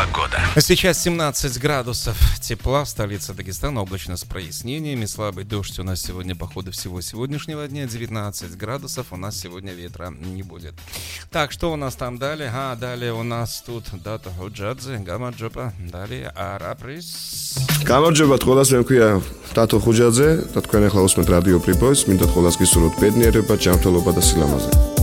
Погода. Сейчас 17 градусов тепла в столице Дагестана, облачно с прояснениями, слабый дождь у нас сегодня по ходу всего сегодняшнего дня, 19 градусов, у нас сегодня ветра не будет. Так, что у нас там далее? Далее у нас тут Дата Худжадзе, Гамаджопа, далее Араприс. Გამარჯობა თქვენს, მე მქვია დათო ხუჯაძე და თქვენ ახლა უსმენთ რადიო პრიპოის, მინდა თქვენს გისურვოთ ბედნიერება, ჯანმრთელობა და სილამაზე.